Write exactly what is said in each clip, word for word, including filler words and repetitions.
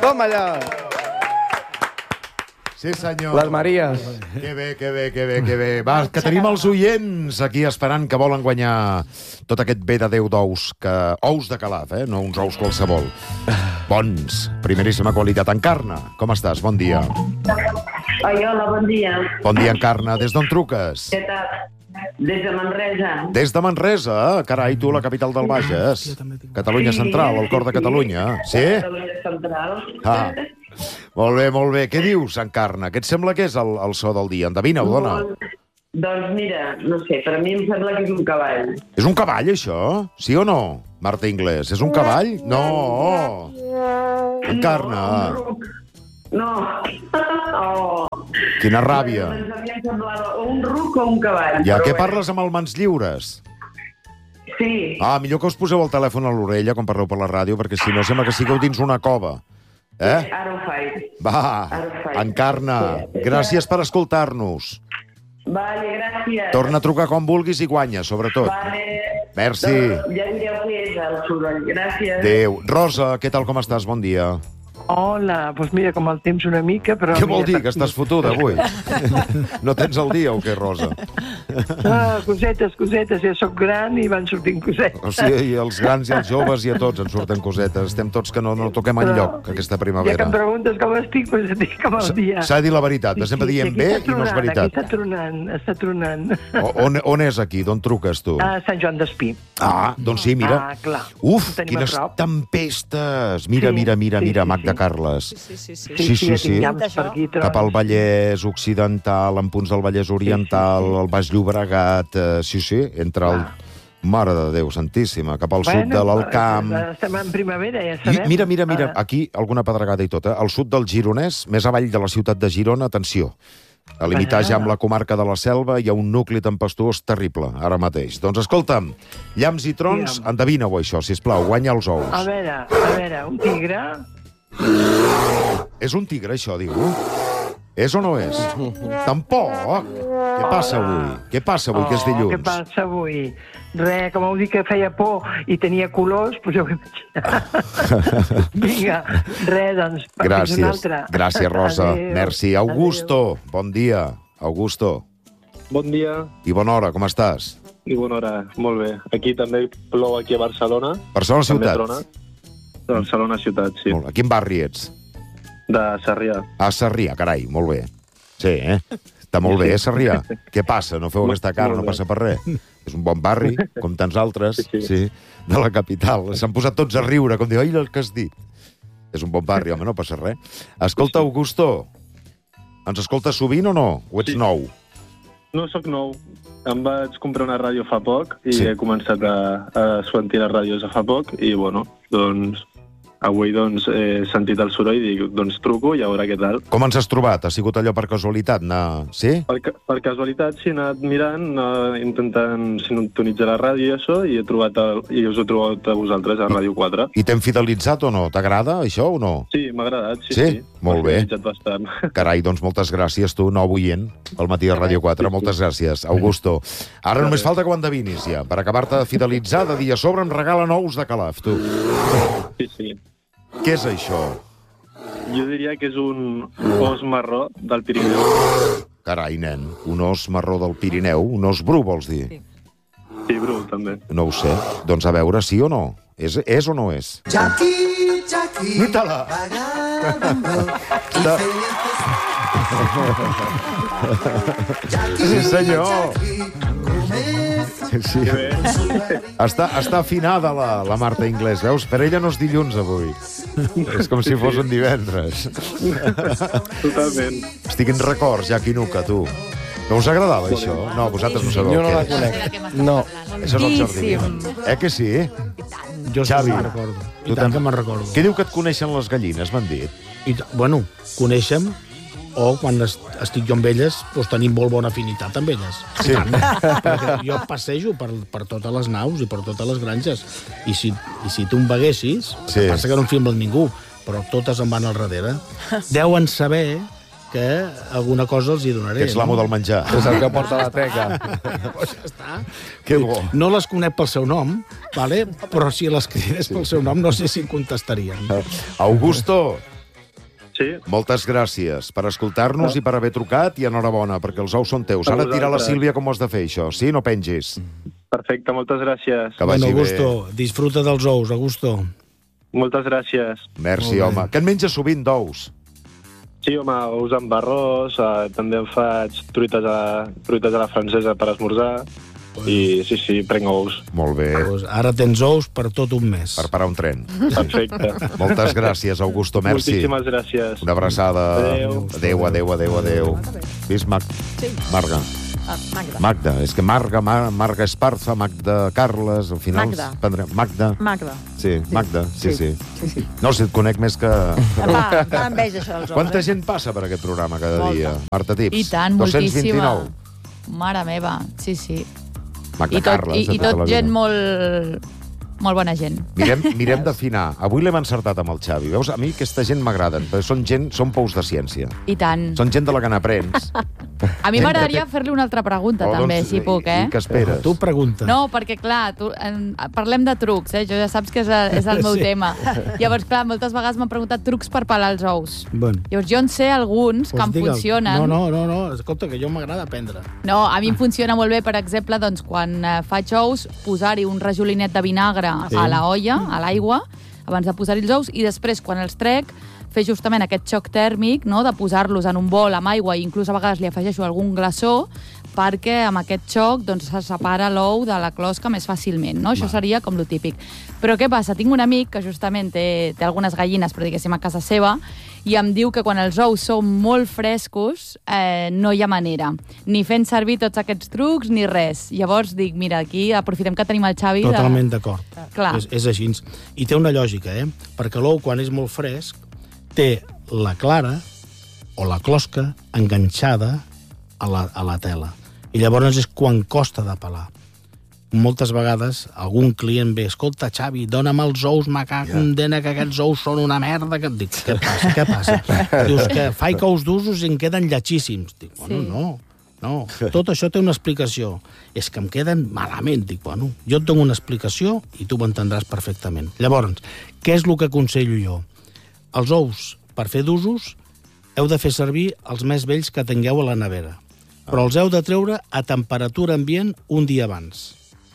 Toma allà! Sí, senyor. Les Maries. Que bé, que bé, que bé, que bé. Va, que tenim els oients aquí esperant que volen guanyar tot aquest bé de Déu d'ous, que... ous de Calaf, eh? No uns ous qualsevol. Bons, primeríssima qualitat. Encarna, com estàs? Bon dia. Ai, hola, bon dia. Bon dia, Encarna. Des d'on truques? Què tal? Des de Manresa. Des de Manresa. Carai, tu, la capital del Bages. Catalunya Central, el cor de Catalunya. Sí? Catalunya Central. Ah. Molt bé, molt bé. Què dius, Encarna? Què et sembla que és el, el so del dia? Endevina-ho, dona. Molt... Doncs mira, no sé, per a mi em sembla que és un cavall. És un cavall, això? Sí o no, Marta Inglés? És un cavall? No! Encarna! No, un ruc. No. Oh. Quina ràbia. Ens havia semblat o un ruc o un cavall. Ja, què bé. parles amb el Mans Lliures? Sí. Ah, millor que us poseu el telèfon a l'orella quan parleu per la ràdio, perquè si no sembla que sigueu dins una cova. Eh? Ara ho faig. Va, Ara ho faig. Encarna, gràcies per escoltar-nos. Vale, gràcies. Torna a trucar quan vulguis i guanya, sobretot. Vale. Merci. Doncs ja direu què és el soroll. Gràcies. Adéu. Rosa, què tal, com estàs? Bon dia. Hola, doncs mira, com el temps una mica, però... Què vol mira, dir, que estàs fotuda avui? No tens el dia o què, Rosa? Ah, cosetes, cosetes, ja sóc gran i van sortint cosetes. O sigui, i els grans i els joves i a tots ens surten cosetes. Estem tots que no, no toquem enlloc aquesta Ja que primavera. em preguntes com estic, doncs et dic com el dia. S'ha de dir la veritat, de sempre diem bé i no és veritat. Aquí està tronant, està tronant. O- On, on és aquí? D'on truques, tu? A Sant Joan d'Espí. Ah, doncs sí, mira. Ah, clar. Uf, Ho tenim quines a prop. tempestes! Mira, Sí, mira, mira, sí, mira, sí, Magda sí. Carles. Sí, sí, sí. Sí, sí, ja sí. tinc llamps per aquí, trons. Cap al Vallès Occidental, en punts del Vallès Oriental, el Baix Llobregat, eh, sí, sí, entre el... Mare de Déu Santíssima, cap al sud de l'Alcamp. eh, Estem en primavera, ja I sabem. mira, mira, mira, Ah, aquí alguna pedregada i tot, eh? Al sud del Gironès, més avall de la ciutat de Girona, atenció, a limitar ja amb la comarca de la Selva hi ha un nucli tempestuós terrible, ara mateix. Doncs escolta'm, llamps i trons, Digue'm. endevina-ho això, sisplau, guanya els A ous. veure, a veure, un tigre... És un tigre, això, diu? És o no és? Tampoc! Què passa avui? Què passa avui, que és Oh, què dilluns? passa avui? Re, com heu dit que feia por i tenia colors, doncs ja ho he imaginat. Vinga, re, doncs, fins una Gràcies, altra. gràcies, Rosa. Adéu. Merci. Augusto, bon dia. Augusto. Bon dia I bona hora, com estàs? i bona hora. Molt bé. Aquí també plou aquí a Barcelona. Barcelona També ciutat. trona. Barcelona ciutat, sí. Molt bé. A quin barri ets? De Sarrià. A Sarrià, carai, molt bé. Sí, eh? Està molt bé, eh, Sarrià? Què passa? No feu Molt- aquesta cara, no molt bé. passa per res. És un bon barri, com tants altres, Sí, sí. sí, de la capital. S'han posat tots a riure, com diu, ai, el que has dit. És un bon barri, home, no passa res. Escolta, Augusto, ens escoltes sovint o no? O ets Sí. nou? No sóc nou. Em vaig comprar una ràdio fa poc i Sí. he començat a, a sentir les ràdios a fa poc i, bueno, doncs, avui doncs, he sentit el soroll i dic, doncs truco i a veure què tal. Com ens has trobat? Ha sigut allò per casualitat? Na... Sí? Per, ca- per casualitat, sí, he anat mirant, eh, intentant sintonitzar la ràdio i això, i he trobat el, i us he trobat a vosaltres a Ràdio quatre. I t'hem fidelitzat o no? T'agrada això o no? Sí, m'ha agradat, sí, Sí? sí. Molt M'ha bé. fidelitzat bastant. Carai, doncs moltes gràcies, tu, nou oient, al matí de Ràdio quatre. Moltes gràcies, Augusto. Ara només falta que ho endevinis, ja. Per acabar-te de fidelitzar, de dia a sobre em regalen ous de Calaf, tu. Sí, sí. Què és això? Jo diria que és un os marró del Pirineu. Carai, nen, un os marró del Pirineu, un os bru, vols dir? Sí, bru, també. No ho sé. Doncs a veure, sí o no? És, és o no és? Jackie, Jackie, Mira-la! vagabundó, qui Està- feia Sí, senyor. Jackie, Sí. Està, està afinada la, la Marta Inglés, veus? Per ella no és dilluns, avui. És com si fos un divendres. Totalment. Estic en records, ja, Quinuca, tu. No us agradava, això? No, vosaltres no sabeu Jo no què la és. conec. No. Això és el Jordi Vila. Eh que sí? Jo sí Xavi. que me'n recordo. Tu I tant tam- que me'n recordo. Què diu que et coneixen les gallines, m'han dit? I, t- bueno, coneixem, o quan es, estic jo amb elles, doncs tenim molt bona afinitat amb elles. Sí. Perquè jo passejo per, per totes les naus i per totes les granges. I si, i si tu em veguessis, Sí. sí. passa que no em filmo amb ningú, però totes em van al darrere. Deuen saber que alguna cosa els hi donaré. Que ets l'amo del menjar. És el que porta la teca. Pues ja està. Que bo. No les conec pel seu nom, vale? Però si les cridés pel seu nom no sé si em contestarien. Augusto, Sí? Moltes gràcies per escoltar-nos i per haver trucat i enhorabona, perquè els ous són teus. Ara et dirà la Sílvia com ho has de fer, això. Sí, no pengis. Perfecte, moltes gràcies. Que vagi Bueno, bé. Augusto, disfruta dels ous, Augusto. Moltes gràcies. Merci, Molt bé. home. Que en menges sovint d'ous? Sí, home, ous amb arròs, eh, també em faig truites a, truites a la francesa per esmorzar, i sí, sí, prenc ous. Molt bé. Pues ara tens ous per tot un mes. Per parar un tren. Perfecte. Moltes gràcies, Augusto. Merci. Moltíssimes gràcies. Una abraçada. Adéu. Adéu, adéu, adéu, adéu. Vist, Mag... Marga? Ah, Magda. Magda. És que Marga, Mar Marga Esparza, Magda Carles, al final... Magda. Prendrem... Magda. Magda. Sí, Magda, sí, sí. Sí, sí. No, si et conec més que... Em va, em va enveja això dels ous. Quanta eh? gent passa per aquest programa cada Molta. dia? Marta Tips. I tant, dos-cents moltíssima. vint-i-nou. Mare meva, sí, sí. Magda I tot, Carles, i, de i tota tot la vida. gent molt, molt bona gent. Mirem, mirem d'afinar. Avui l'hem encertat amb el Xavi. Veus, a mi aquesta gent m'agraden, perquè són gent, són pous de ciència. I tant. Són gent de la que n'aprens. A mi m'agradaria fer-li una altra pregunta, Oh, també, doncs, si puc, I, eh? i què esperes? Tu pregunta. No, perquè, clar, tu, en, parlem de trucs, eh? Jo ja saps que és, el- és el meu Sí. tema. Llavors, clar, moltes vegades m'han preguntat trucs per pelar els ous. Bueno. Llavors, jo en sé alguns que Pues em digue'l. funcionen. No, no, no, no, escolta, que jo m'agrada aprendre. No, a mi em funciona molt bé, per exemple, doncs, quan eh, faig ous, posar-hi un rajolinet de vinagre Sí. a la olla, a l'aigua, abans de posar-hi els ous, i després, quan els trec, fer justament aquest xoc tèrmic, no?, de posar-los en un bol amb aigua, i inclús a vegades li afegeixo algun glaçó, perquè amb aquest xoc doncs, se separa l'ou de la closca més fàcilment, no? Això seria com lo típic. Però què passa? Tinc un amic que justament té, té algunes gallines, però diguéssim a casa seva, i em diu que quan els ous són molt frescos eh, no hi ha manera. Ni fent servir tots aquests trucs ni res. Llavors dic, mira, aquí aprofitem que tenim el Xavi... de- Totalment d'acord. Clar. És, és així. I té una lògica, eh? Perquè l'ou, quan és molt fresc, té la clara o la closca enganxada a la, a la tela. I llavors és quan costa de pelar. Moltes vegades algun client ve, escolta, Xavi, dona'm els ous, me cago en dena, que aquests ous són una merda. Que... Dic, què passa, què passa? Dius que faig ous d'usos i em queden lletxíssims. Dic, bueno, Sí. no, no. Tot això té una explicació. És que em queden malament. Dic, bueno, jo et dono una explicació i tu m'entendràs perfectament. Llavors, què és el que aconsello jo? Els ous, per fer d'usos, heu de fer servir els més vells que tingueu a la nevera. Però els heu de treure a temperatura ambient un dia abans.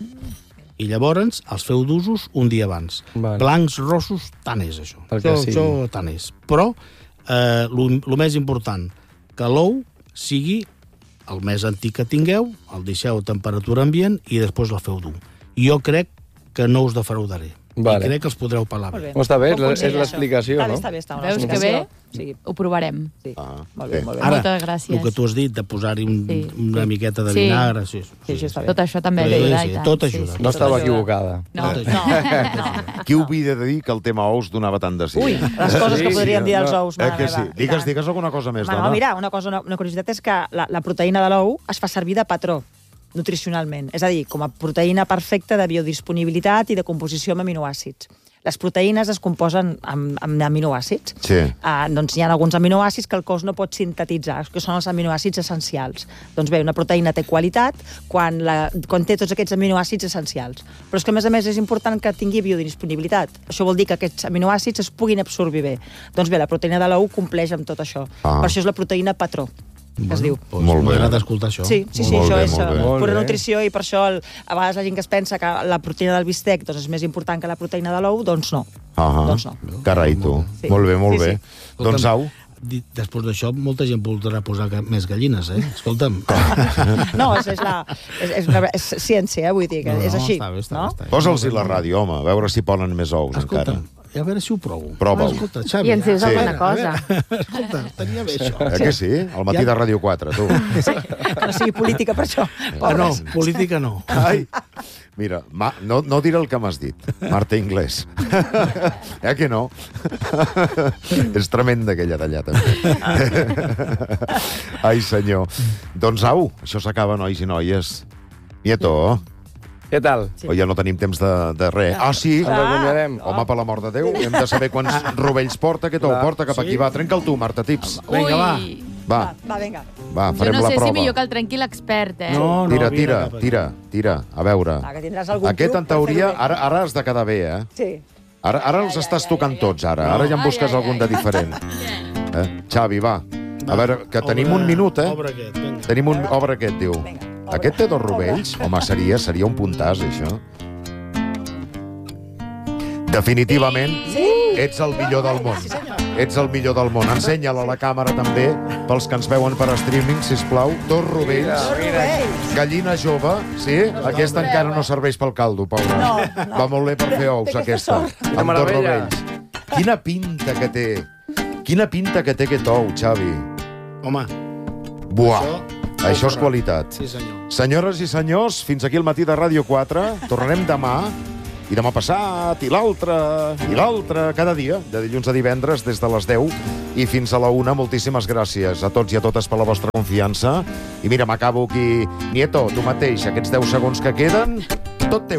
I llavors els feu d'usos un dia abans. Vale. Blancs, rossos, tant és això. El que Això, sigui. això tant és. Però eh, el més important, que l'ou sigui el més antic que tingueu, el deixeu a temperatura ambient i després el feu dur. Jo crec que no us defraudaré. Vale. I crec que els podreu pelar Molt bé. bé. Està bé, Bon consell, és l'explicació, això. no? Està bé, està bé. Veus que bé? Sí, Ho provarem. sí. Ah, Molt bé, bé. molt bé. Ara, Moltes gràcies. el que tu has dit, de posar-hi un, Sí, una sí. miqueta de Sí. vinagre... Sí, Sí, això està bé. Tot això també Sí, ajuda, sí, i tant. tot ajuda. No estava ajuda. equivocada. No, Tot no, això. no. Qui ho havia de dir que el tema ous donava tant de sí? Ui, les coses que Sí, podrien dir els no. ous, Eh mare que sí? meva. I Digues, tant. digues alguna cosa més, Home, dona. no, mira, una, cosa, una, una curiositat és que la, la proteïna de l'ou es fa servir de patró nutricionalment. És a dir, com a proteïna perfecta de biodisponibilitat i de composició amb aminoàcids. Les proteïnes es composen amb, amb aminoàcids. Sí. Uh, doncs hi ha alguns aminoàcids que el cos no pot sintetitzar, que són els aminoàcids essencials. Doncs bé, una proteïna té qualitat quan, la, quan té tots aquests aminoàcids essencials. Però és que, a més a més, és important que tingui biodisponibilitat. Això vol dir que aquests aminoàcids es puguin absorbir bé. Doncs bé, la proteïna de l'ou compleix amb tot això. Ah. Per això és la proteïna patró, que es diu. Doncs Molt bé. m'agrada escoltar això. Sí, sí, sí, Molt això bé, és molt bé. eh, Molt pura bé. nutrició, i per això el, a vegades la gent que es pensa que la proteïna del bistec doncs, és més important que la proteïna de l'ou, doncs no. Ah, Doncs no. Carai, tu. Sí. Molt bé, molt Sí, bé. sí. Doncs au. Di- Després d'això, molta gent voldrà posar ga- més gallines, eh? Escolta'm. No, és, és, la, és, és, una, és ciència, eh? Vull dir que No, és no, així. està bé, està no? bé, està bé. Posa'ls-hi la ràdio, home, a veure si ponen més ous encara. Escolta'm, a veure si ho provo. Prova'l. Ah, escolta, Xavi, I ens dius Sí. alguna a cosa. veure, escolta, estaria bé això. Eh que sí? Al matí de Ràdio quatre, tu. Sí, que no sigui política per això. Ah, no, Pobres. política no. Ai, mira, ma, no, no diré el que m'has dit, Marta Inglés. Eh que no? És tremenda aquella d'allà, també. Ai, senyor. Doncs au, això s'acaba, nois i noies. Nieto, Què tal? Sí. o ja no tenim temps de, de res. Ah, sí? Ens acomiadem. Home, per l'amor de Déu, hem de saber quants rovells porta, aquest ou Clar. porta cap aquí. Va, trenca'l tu, Marta Tips. Vinga, va. Ui, Va, Va, vinga. va, jo farem no la sé prova. si millor que el trenqui l'expert, eh? No, no, Tira, vine tira, cap aquí. tira, tira. A veure. Va, que tindràs algun Aquest, truc en per teoria, fer-ho bé. ara, ara has de quedar bé, eh? Sí. Ara, ara els estàs tocant tots, ara. Ara ja en Ai, busques ai, algun de ai. diferent. Bien. Eh? Xavi, va. A veure, que tenim Obre- un minut, eh? Obre aquest, vinga. Tenim un... Obre aquest, diu. Aquest té dos rovells? Home, seria, seria un puntàs, això. Definitivament, ets el millor del món. Ets el millor del món. Ensenya-la a la càmera, també, pels que ens veuen per streaming, sisplau. Dos rovells. Gallina jove, sí? Aquesta encara no serveix pel caldo, Paula. No, no. Va molt bé per fer ous, aquesta. Quina Amb dos meravella. rovells. Quina pinta que té. Quina pinta que té aquest ou, Xavi. Home, Buah, Això- això és qualitat. sí senyor. Senyores i senyors, fins aquí el matí de Ràdio quatre. Tornarem demà, i demà passat, i l'altre, i l'altre, cada dia, de dilluns a divendres, des de les deu i fins a la una. Moltíssimes gràcies a tots i a totes per la vostra confiança. I mira, m'acabo aquí. Nieto, tu mateix, aquests deu segons que queden, tot teu.